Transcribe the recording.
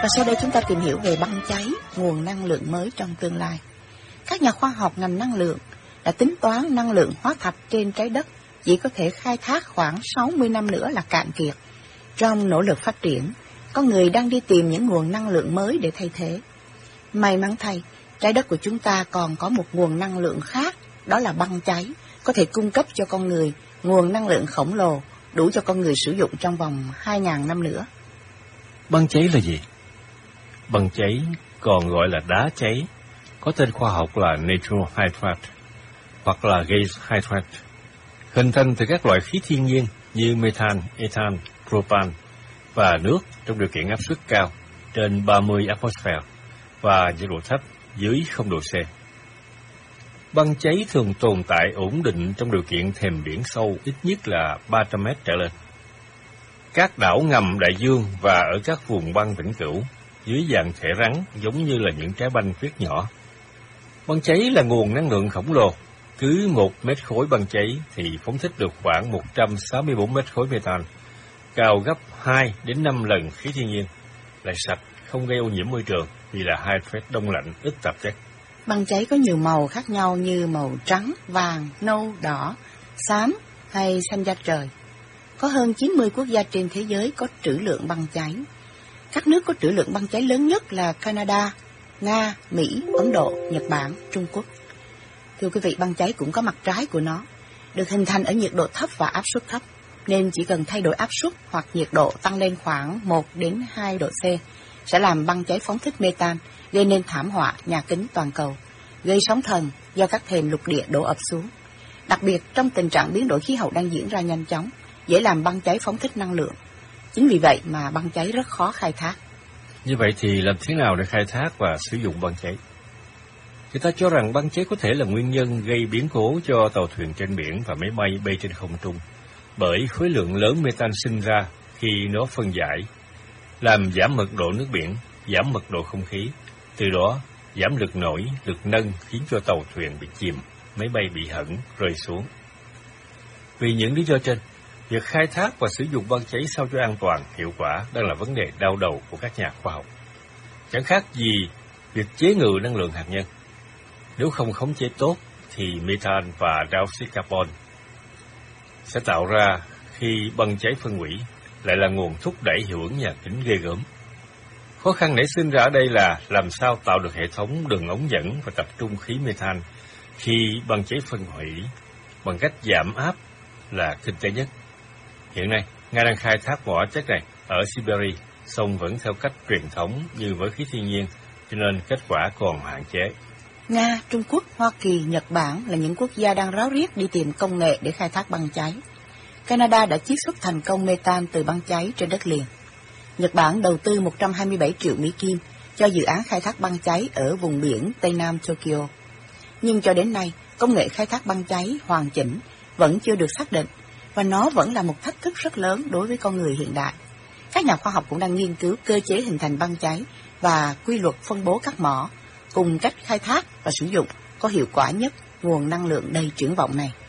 Và sau đây chúng ta tìm hiểu về băng cháy, nguồn năng lượng mới trong tương lai. Các nhà khoa học ngành năng lượng đã tính toán năng lượng hóa thạch trên trái đất chỉ có thể khai thác khoảng 60 năm nữa là cạn kiệt. Trong nỗ lực phát triển, con người đang đi tìm những nguồn năng lượng mới để thay thế. May mắn thay, trái đất của chúng ta còn có một nguồn năng lượng khác, đó là băng cháy, có thể cung cấp cho con người nguồn năng lượng khổng lồ, đủ cho con người sử dụng trong vòng 2.000 năm nữa. Băng cháy là gì? Băng cháy còn gọi là đá cháy, có tên khoa học là natural hydrate hoặc là gas hydrate, hình thành từ các loại khí thiên nhiên như methane, ethane, propan và nước trong điều kiện áp suất cao trên 30 atmosphere và nhiệt độ thấp dưới 0 độ C. Băng cháy thường tồn tại ổn định trong điều kiện thềm biển sâu ít nhất là 300 mét trở lên. Các đảo ngầm đại dương và ở các vùng băng vĩnh cửu dưới dạng thể rắn giống như là những trái banh tuyết nhỏ. Băng cháy là nguồn năng lượng khổng lồ. Cứ 1 mét khối băng cháy thì phóng thích được khoảng 164 mét khối methane, cao gấp 2 đến 5 lần khí thiên nhiên, lại sạch, không gây ô nhiễm môi trường vì là hydrate đông lạnh, ít tạp chất. Băng cháy có nhiều màu khác nhau như màu trắng, vàng, nâu, đỏ, xám hay xanh da trời. Có hơn 90 quốc gia trên thế giới có trữ lượng băng cháy. Các nước có trữ lượng băng cháy lớn nhất là Canada, Nga, Mỹ, Ấn Độ, Nhật Bản, Trung Quốc. Thưa quý vị, băng cháy cũng có mặt trái của nó, được hình thành ở nhiệt độ thấp và áp suất thấp, nên chỉ cần thay đổi áp suất hoặc nhiệt độ tăng lên khoảng 1 đến 2 độ C, sẽ làm băng cháy phóng thích methane, gây nên thảm họa nhà kính toàn cầu, gây sóng thần do các thềm lục địa đổ ập xuống. Đặc biệt trong tình trạng biến đổi khí hậu đang diễn ra nhanh chóng, dễ làm băng cháy phóng thích năng lượng. Chính vì vậy mà băng cháy rất khó khai thác. Như vậy thì làm thế nào để khai thác và sử dụng băng cháy? Người ta cho rằng băng cháy có thể là nguyên nhân gây biến cố cho tàu thuyền trên biển và máy bay bay trên không trung, bởi khối lượng lớn methane sinh ra khi nó phân giải, làm giảm mật độ nước biển, giảm mật độ không khí, từ đó giảm lực nổi, lực nâng khiến cho tàu thuyền bị chìm, máy bay bị hẫng, rơi xuống. Vì những lý do trên, việc khai thác và sử dụng băng cháy sao cho an toàn, hiệu quả đang là vấn đề đau đầu của các nhà khoa học. Chẳng khác gì việc chế ngự năng lượng hạt nhân. Nếu không khống chế tốt thì methane và dioxide carbon sẽ tạo ra khi băng cháy phân hủy, lại là nguồn thúc đẩy hiệu ứng nhà kính ghê gớm. Khó khăn nảy sinh ra ở đây là làm sao tạo được hệ thống đường ống dẫn và tập trung khí methane khi băng cháy phân hủy bằng cách giảm áp là kinh tế nhất. Hiện nay, Nga đang khai thác mỏ chất này ở Siberia, song vẫn theo cách truyền thống như với khí thiên nhiên, cho nên kết quả còn hạn chế. Nga, Trung Quốc, Hoa Kỳ, Nhật Bản là những quốc gia đang ráo riết đi tìm công nghệ để khai thác băng cháy. Canada đã chiết xuất thành công methane từ băng cháy trên đất liền. Nhật Bản đầu tư 127 triệu Mỹ Kim cho dự án khai thác băng cháy ở vùng biển Tây Nam Tokyo. Nhưng cho đến nay, công nghệ khai thác băng cháy hoàn chỉnh vẫn chưa được xác định, và nó vẫn là một thách thức rất lớn đối với con người hiện đại. Các nhà khoa học cũng đang nghiên cứu cơ chế hình thành băng cháy và quy luật phân bố các mỏ, cùng cách khai thác và sử dụng có hiệu quả nhất nguồn năng lượng đầy triển vọng này.